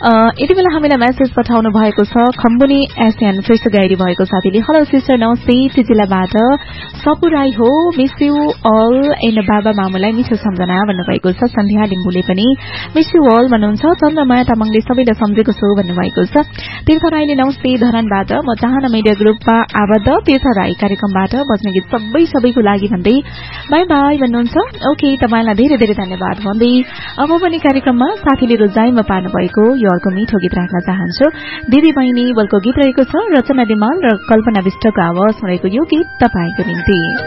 यति बेला हामीलाई मेसेज पठाउनु भएको छ खम्बुनी एसएन फ्रेस गाइडी भएको साथीले हेलो सिस्टर नमस्ते जिल्लाबाट सपु राई हो मिस यू अल एन्ड बाबा मामुलाई मिठो सम्झना भन्नुभएको छ सन्ध्या लिम्बुले पनि मिस यू अल भन्नुहुन्छ चन्द्रमाया तामाङले सबैलाई सम्झेको छु भन्नुभएको छ तीर्थ राईले नमस्ते धरानबाट म चाहना मिडिया ग्रुपमा आबद्ध तीर्थ राई कार्यक्रमबाट बज्ने गीत सबैको लागि भन्दै बाई बाई भन्नुहुन्छ ओके तपाईलाई धेरै धेरै धन्यवाद भन्दै अब पनि कार्यक्रममा साथीले रोजाइमा पार्नु भएको यो अर्को मिठो गीत राख्न चाहन्छु दिदी बहिनी बलको गीत रहेको छ रचना रिमाल र कल्पना विष्टको आवाजमा रहेको यो गीत तपाईको निम्ति